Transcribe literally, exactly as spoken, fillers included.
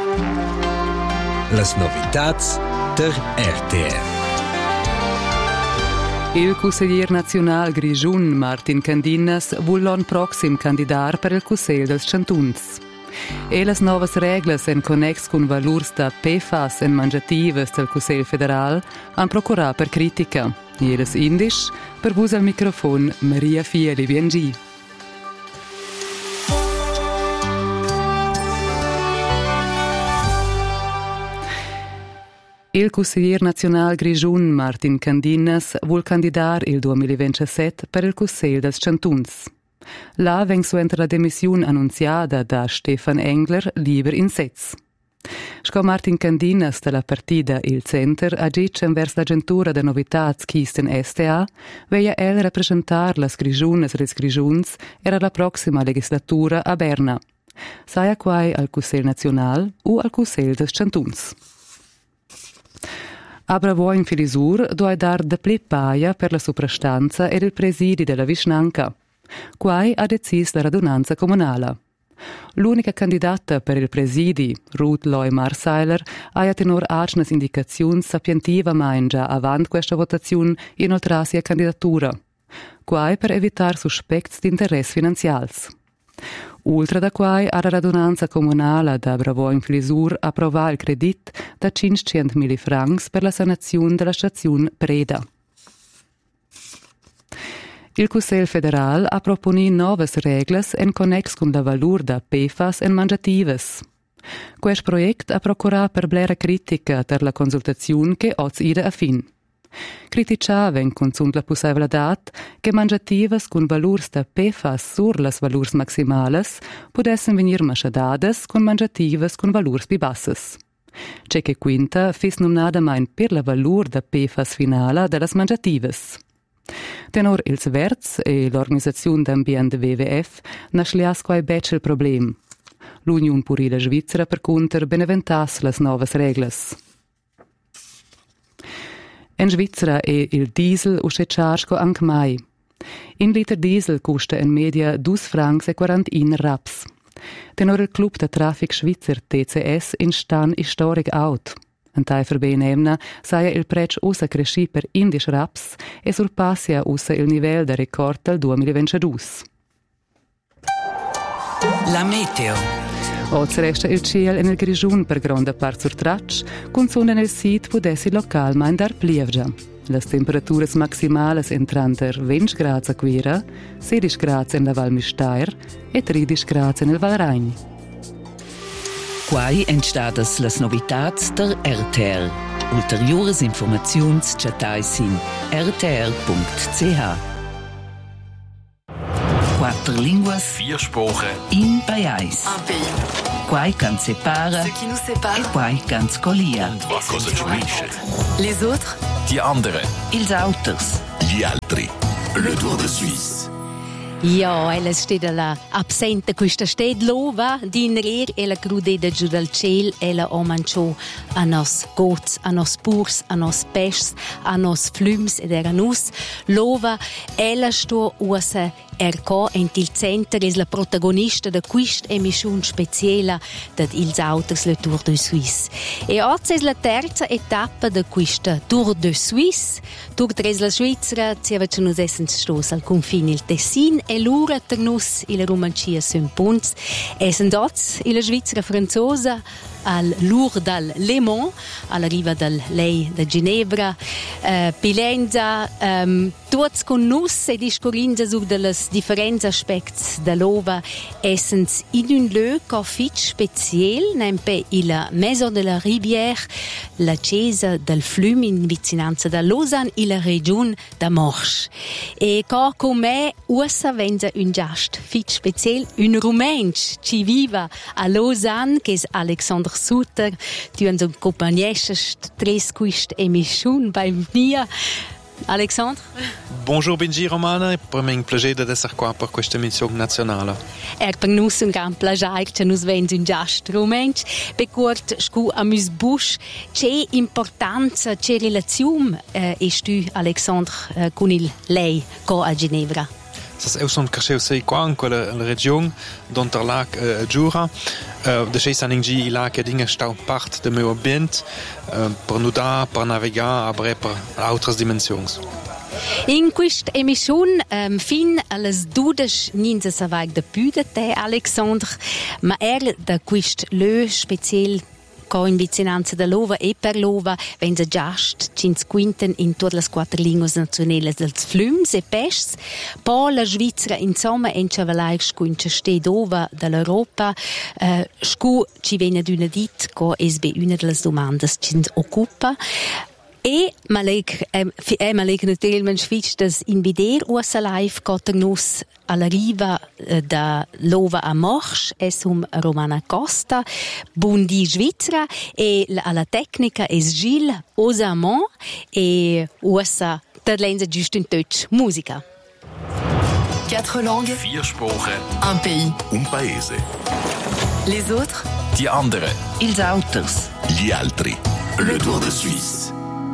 Las novitats der R T R. Il consiglier nazional grigiun Martin Candinas vuol l'anno prossimo candidare per il Consiglio dels Chantuns. E le nuove regole in connex con valurs da P F A S e mangiatives del Consiglio federal hanno procurato per critica. E les indisch per vus al microfono Maria Fieli Viengi. Il consiglier nazional grigiun Martin Candinas vuol candidare il duemilaventisette per il Consiglio dels Chantuns. Là veng suenter la demissione annunziata da Stefan Engler lieber in Setz. Sco Martin Candinas della partida Il Center ha detto vers l'agentura de novitats chisten S T A veia el rappresentar las grigiunes e les grigiuns era la prossima legislatura a Berna. Saia quai al Consiglio nazional o al Consiglio dels Chantuns. Abra vuoi in filisur doi dar de ple paia per la soprastanza ed il presidi della Vischnanca. Quai ha decis la radunanza comunala. L'unica candidata per il presidi, Ruth Loy Marseiler, ha tenor acnas indicazioni sapientiva main già avant questa votazione inoltre sia candidatura. Quai per evitar suspects di interesse finanzials. Ultra da quai ha la radunanza comunale da Bravo in Filisur approva il credit da cinquecentomila francs per la sanazione della stazione Preda. Il Consiglio federal ha proposto nuove regole in connex con la valur da P F A S e mangiatives. Questo progetto ha procurato per blera critica per la consultazione che oggi ida a fin. Criticava in consult la possibilità che mangiatives con valurs da P F A S sur las valurs maximales potessero venir machadades con mangiatives con valurs più basses. C'è che quinta fis nominata main per la valur da P F A S finale delle mangiatives. Tenor ils Verts e l'Organizzazione d'Ambiente W W F nasclias quai becce il problem. L'Unione Purila Svizzera per conter beneventas las novas reglas. In Svizzera è il diesel usce charge anche mai. Un liter diesel costa in media due francs e quarantuno raps. Tenor il Club de Traffic Schweizer T C S in stan historic out. Antai per benemna saia il prezzo usa cresci per undici raps e surpassia usa il livello da record del duemilaventidue. La meteo. Oggi resta il cielo in il grigiun per grande parte sur traccia, con sonne nel sito potessi local ma in dar plievgia. Le temperature maximali entran der venti gradi a Quira, sedici gradi in la Val Mistair e tredici gradi nel Val Rhein. Quai entstadas las novitats der R T R. Ulteriores informaziuns chatais in r t r punct c h. Quattro linguas, vier Sprachen, in Bayais. Un pays. Quai can separa, Ce qui nous sépare. e quai can scolia. was cosa ci unisce. Les autres. Die anderen. Ils auters. Gli altri. Le Tour de Suisse. Ja, ella steht alla absente questa sted lova din rer ella crudeda giù dal ciel ella omancio a nos goats, a nos purs, a nos pescs, a nos flums ed era nus lova ella sto usa erco in il center es la protagonista de quist emission speciala dat ils auters le Tour de Suisse. E oggi es la terza etappa de questa Tour de Suisse. Tour tres la Svizzera, zieva ci nus essen stos al confine il Tessin e l'ura ter nus il Romancia sun punts. Essen dots il Svizzera franzosa al Lourdes dal Le Mans, alla riva del Lei da Ginevra, eh, Pilenza, um, tutti con nus e discorrinza su delle differenti aspetti dell'ova essens in un luogo fit speciale, nempe il Maison de la Rivière, la chiesa del Flum in vicinanza da Lausanne e la regione da Morsch. E co come usa venza un gast fit speciale, un rumensch ci viva a Lausanne, che è Alexandre Sutter, tu uns accompagnesses tres quist emission bei mir. Alexandre? Bonjour Benji Romana, per me è un piacere di essere qua per questa emissione nazionale. Er per nus un gran piacere che nus vens un gast rumens, becurt scu a mus busch, c'è importanza, c'è relazione eh, est tu Alexandre eh, con il lei co a Ginevra? Das è un cresceu sei qua in quella regione dont der lag uh, Jura. Uh, de sei saning gi ila che dinge stau part de meu ambiente uh, per nudar, per navigar, aber per altre dimensions. In questa emissione um, fin alle dudes non si sa de più de te, Alexandre, ma er da quist lö special co in vicinanza da Lova e per Lova wenn se giast cins quinten in tutte le quattro lingue nazionali dels flums e pescs po la Svizzera insomma en chavalai scuince ste dova dall'Europa uh, scu ci venne d'una dit co es be una delle domande cins occupa. E ma leg e ma leg naturalmente switch das in vider usa live cotternus alla riva da Lova a Morsch es um Romana Costa bundi Svizzera e alla tecnica es Gilles Osamont e usa der lenza giusto in Deutsch musica. Quatre langues, Vier Sprachen, un pays. un paese. Les autres, Die anderen. Ils Autos. Gli altri. Le Tour de Suisse.